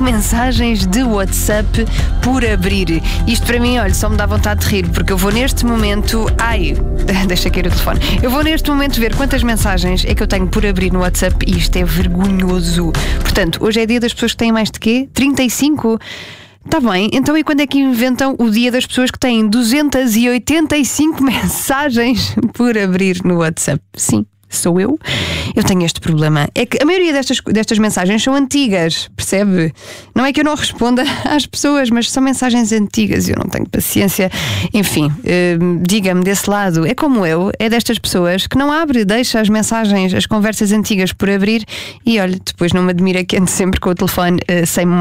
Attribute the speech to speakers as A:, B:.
A: mensagens de WhatsApp por abrir. Isto para mim, olha, só me dá vontade de rir, porque eu vou neste momento... deixa cair o telefone. Eu vou neste momento ver quantas mensagens é que eu tenho por abrir no WhatsApp e isto é vergonhoso. Portanto, hoje é dia das pessoas que têm mais de quê? 35? Está bem, então e quando é que inventam o dia das pessoas que têm 285 mensagens por abrir no WhatsApp? Sim, sou eu. Eu tenho este problema. É que a maioria destas mensagens são antigas, percebe? Não é que eu não responda às pessoas, mas são mensagens antigas e eu não tenho paciência. Enfim, diga-me desse lado, é como eu, é destas pessoas que não abre, deixa as mensagens, as conversas antigas por abrir e olha, depois não me admira que ande sempre com o telefone sem